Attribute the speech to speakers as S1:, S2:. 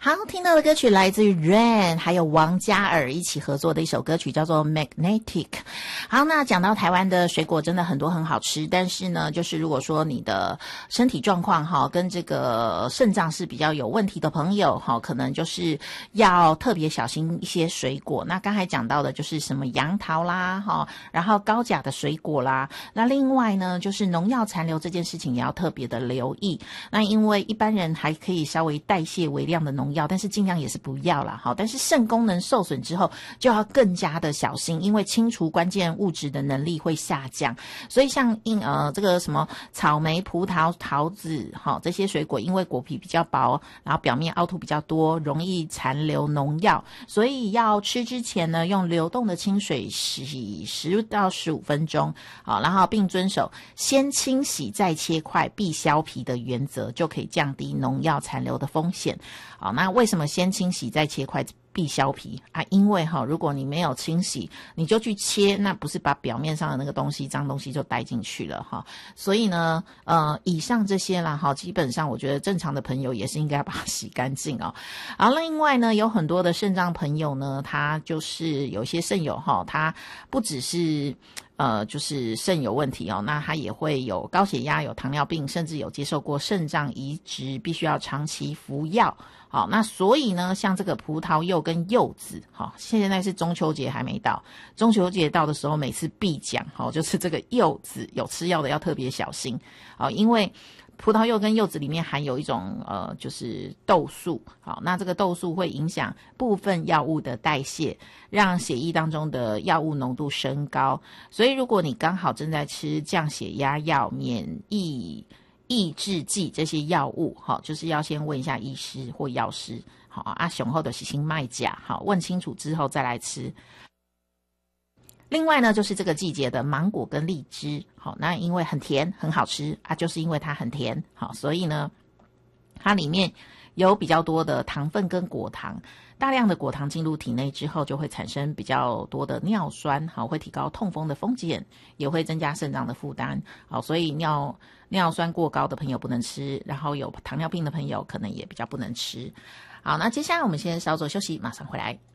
S1: 好，听到的歌曲来自于 Rain 还有王嘉尔一起合作的一首歌曲叫做 Magnetic。 好，那讲到台湾的水果真的很多很好吃，但是呢就是如果说你的身体状况跟这个肾脏是比较有问题的朋友可能就是要特别小心一些水果。那刚才讲到的就是什么杨桃啦然后高钾的水果啦，那另外呢就是农药残留这件事情也要特别的留意。那因为一般人还可以稍微代谢微量的农药，但是尽量也是不要啦。但是肾功能受损之后就要更加的小心，因为清除关键物质的能力会下降。所以像这个什么草莓、葡萄、桃子这些水果，因为果皮比较薄，然后表面凹凸比较多，容易残留农药，所以要吃之前呢用流动的清水洗10到15分钟，然后并遵守先清洗再切块必削皮的原则，就可以降低农药残留的风险。好，那为什么先清洗再切块必削皮因为如果你没有清洗你就去切，那不是把表面上的那个东西脏东西就带进去了所以呢以上这些啦基本上我觉得正常的朋友也是应该把它洗干净好，另外呢有很多的肾脏朋友呢，他就是有些肾友他不只是就是肾有问题那他也会有高血压、有糖尿病，甚至有接受过肾脏移植，必须要长期服药。好，那所以呢像这个葡萄柚跟柚子现在是中秋节还没到，中秋节到的时候每次必讲就是这个柚子有吃药的要特别小心因为葡萄柚跟柚子里面含有一种就是豆素，好，那这个豆素会影响部分药物的代谢，让血液当中的药物浓度升高。所以如果你刚好正在吃降血压药、免疫抑制剂这些药物就是要先问一下医师或药师雄厚的洗心麦钾问清楚之后再来吃。另外呢就是这个季节的芒果跟荔枝那因为很甜很好吃就是因为它很甜所以呢它里面有比较多的糖分跟果糖，大量的果糖进入体内之后就会产生比较多的尿酸会提高痛风的风险，也会增加肾脏的负担所以尿酸过高的朋友不能吃，然后有糖尿病的朋友可能也比较不能吃。好，那接下来我们先稍作休息，马上回来。